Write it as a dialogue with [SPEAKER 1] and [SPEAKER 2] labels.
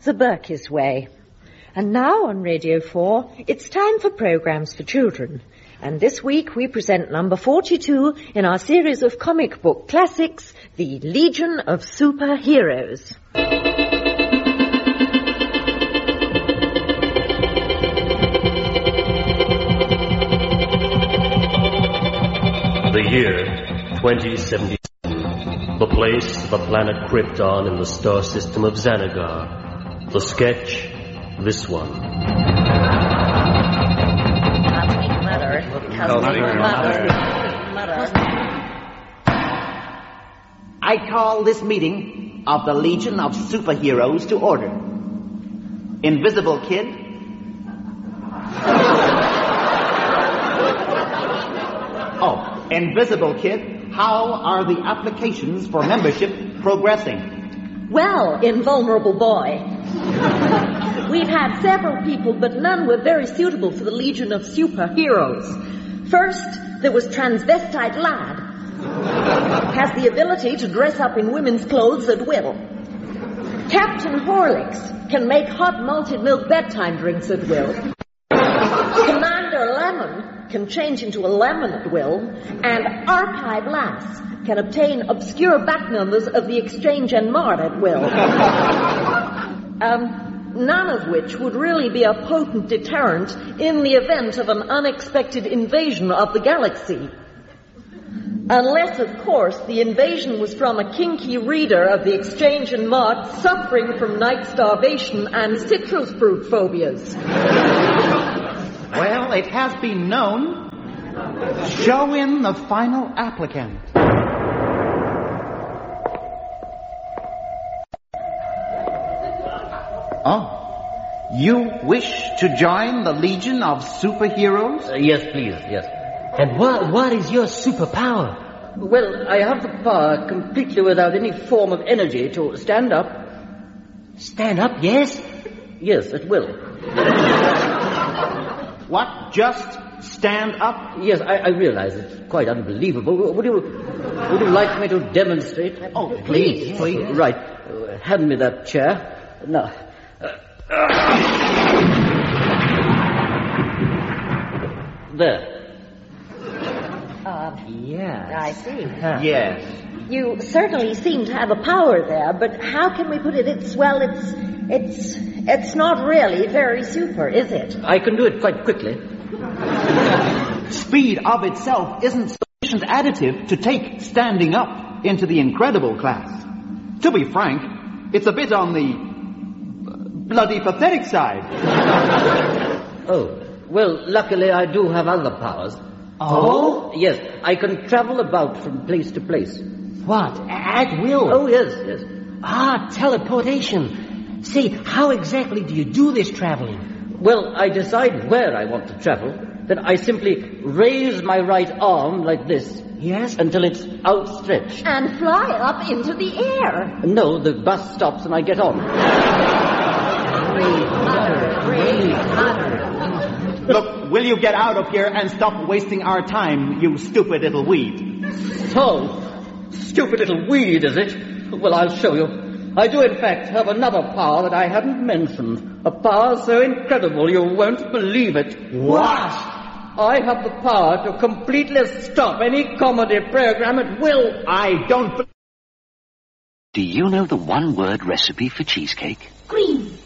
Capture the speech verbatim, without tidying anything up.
[SPEAKER 1] The Burkiss Way. And now on Radio four, it's time for programs for children. And this week we present number forty-two in our series of comic book classics, The Legion of Superheroes.
[SPEAKER 2] The year, twenty seventy-seven. The place, the planet Krypton in the star system of Xanagar. The sketch, this one.
[SPEAKER 3] I call this meeting of the Legion of Superheroes to order. Invisible Kid? Oh, Invisible Kid, how are the applications for membership progressing?
[SPEAKER 1] Well, Invulnerable Boy, we've had several people, but none were very suitable for the Legion of Superheroes. First, there was Transvestite Lad. Has the ability to dress up in women's clothes at will. Captain Horlicks can make hot malted milk bedtime drinks at will. Commander Lemon can change into a lemon at will. And Archive Lass can obtain obscure back numbers of the Exchange and Mart at will. um, none of which would really be a potent deterrent in the event of an unexpected invasion of the galaxy. Unless, of course, the invasion was from a kinky reader of the Exchange and Mart suffering from night starvation and citrus fruit phobias.
[SPEAKER 3] Well, it has been known. Show in the final applicant. Oh, you wish to join the Legion of Superheroes?
[SPEAKER 4] Uh, yes, please, yes. And what, what is your superpower? Well, I have the power completely without any form of energy to stand up. Stand up, yes? Yes, it will.
[SPEAKER 3] What? Just stand up?
[SPEAKER 4] Yes, I, I realize it's quite unbelievable. Would you, would you like me to demonstrate?
[SPEAKER 3] Oh, please, please.
[SPEAKER 4] Right. Uh, hand me that chair. Now. Uh, uh. There.
[SPEAKER 1] Uh,
[SPEAKER 4] yes.
[SPEAKER 1] I see.
[SPEAKER 4] Huh.
[SPEAKER 3] Yes.
[SPEAKER 1] You certainly seem to have a power there, but how can we put it? It's, well, it's, it's, it's not really very super, is it?
[SPEAKER 4] I can do it quite quickly.
[SPEAKER 3] Speed of itself isn't sufficient additive to take standing up into the incredible class. To be frank, it's a bit on the bloody pathetic side.
[SPEAKER 4] Oh, well, luckily I do have other powers.
[SPEAKER 3] Oh?
[SPEAKER 4] Yes, I can travel about from place to place.
[SPEAKER 5] What? At will?
[SPEAKER 4] Oh, yes, yes.
[SPEAKER 5] Ah, teleportation. Say, how exactly do you do this traveling?
[SPEAKER 4] Well, I decide where I want to travel. Then I simply raise my right arm like this.
[SPEAKER 5] Yes?
[SPEAKER 4] Until it's outstretched.
[SPEAKER 1] And fly up into the air.
[SPEAKER 4] No, the bus stops and I get on.
[SPEAKER 1] Breathe harder, breathe harder.
[SPEAKER 3] Look, will you get out of here and stop wasting our time, you stupid little weed?
[SPEAKER 4] So, stupid little weed, is it? Well, I'll show you. I do, in fact, have another power that I hadn't mentioned. A power so incredible you won't believe it.
[SPEAKER 3] What?
[SPEAKER 4] I have the power to completely stop any comedy program at will.
[SPEAKER 3] I don't...
[SPEAKER 6] Do you know the one-word recipe for cheesecake?
[SPEAKER 1] Green.